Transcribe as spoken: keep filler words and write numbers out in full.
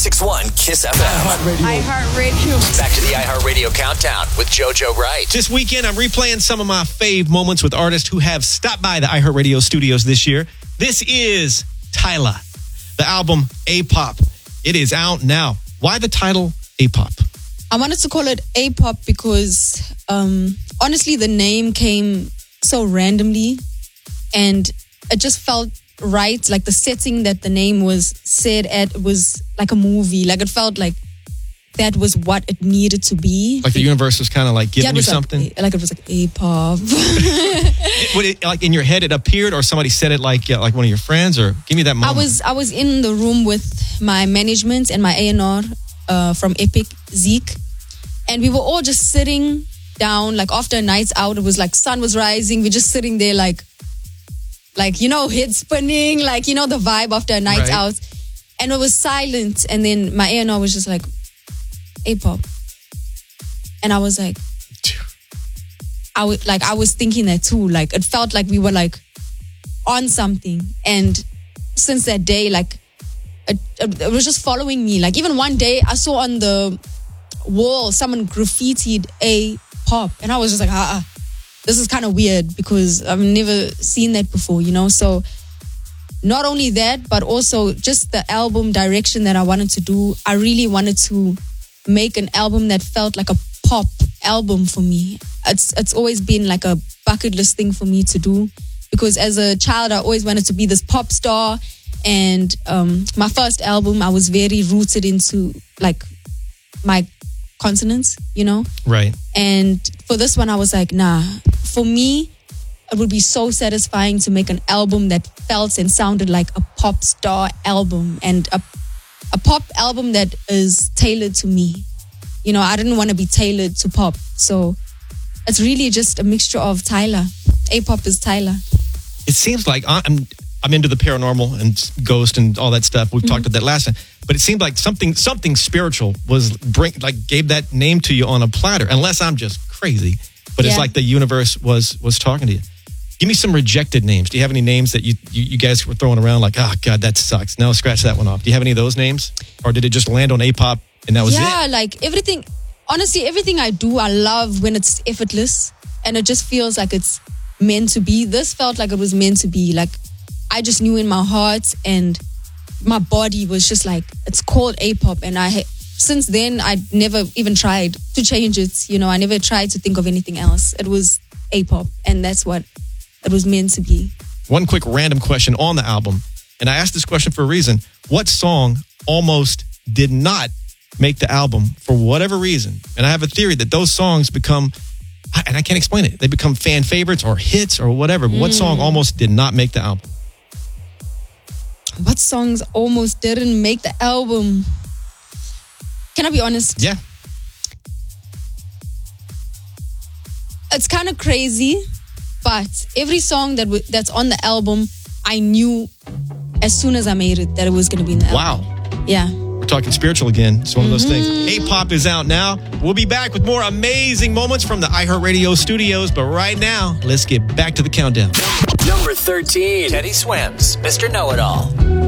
ninety-six point one Kiss F M. iHeartRadio. Back to the iHeartRadio Countdown with JoJo Wright. This weekend, I'm replaying some of my fave moments with artists who have stopped by the iHeartRadio studios this year. This is Tyla, the album A-Pop. It is out now. Why the title A-Pop? I wanted to call it A-Pop because, um, honestly, the name came so randomly and it just felt right. Like the setting that the name was said at was like a movie. Like it felt like that was what it needed to be. Like the universe was kind of like giving yeah, it you was something? Like, like it was like A-Pop. Would it, like in your head, it appeared or somebody said it like uh, like one of your friends? Or give me that moment. I was I was in the room with my management and my A and R uh, from Epic, Zeke. And we were all just sitting down, like after a night out, it was like sun was rising. We're just sitting there like, like, you know, head spinning, like, you know, the vibe after a night Right. out. And it was silent. And then my A and R was just like, A-Pop. And I was like, I was like, I was thinking that too. Like, it felt like we were like on something. And since that day, like, it, it, it was just following me. Like, even one day I saw on the wall someone graffitied A-Pop, and I was just like, ah, ah this is kind of weird because I've never seen that before, you know. So not only that, but also just the album direction that I wanted to do. I really wanted to make an album that felt like a pop album for me. It's it's always been like a bucket list thing for me to do because as a child I always wanted to be this pop star, and um, my first album I was very rooted into like my consonants, you know? Right. And for this one, I was like, nah, for me, it would be so satisfying to make an album that felt and sounded like a pop star album and a, a pop album that is tailored to me. You know, I didn't want to be tailored to pop. So it's really just a mixture of Tyla. A-Pop is Tyla. It seems like I'm I'm into the paranormal and ghost and all that stuff. We've mm-hmm. talked about that last time. But it seemed like something something spiritual was bring like gave that name to you on a platter. Unless I'm just crazy, but yeah. It's like the universe was was talking to you. Give me some rejected names. Do you have any names that you, you you guys were throwing around like, oh God, that sucks? No, scratch that one off. Do you have any of those names, or did it just land on A-Pop and that was yeah, it? Yeah, like everything. Honestly, everything I do, I love when it's effortless and it just feels like it's meant to be. This felt like it was meant to be. Like I just knew in my heart and my body was just like, it's called A-Pop. And I, since then, I never even tried to change it. You know, I never tried to think of anything else. It was A-Pop, and that's what it was meant to be. One quick random question on the album, and I asked this question for a reason. What song almost did not make the album for whatever reason? And I have a theory that those songs become, and I can't explain it, they become fan favorites or hits or whatever. But mm. what song almost did not make the album? What songs almost didn't make the album? Can I be honest? Yeah. It's kind of crazy, but every song that w- that's on the album, I knew as soon as I made it that it was going to be in the album. Wow. Yeah. We're talking spiritual again. It's one of those things. A-Pop is out now. We'll be back with more amazing moments from the iHeartRadio studios. But right now, let's get back to the countdown. Number thirteen, Teddy Swims, Mister Know-It-All.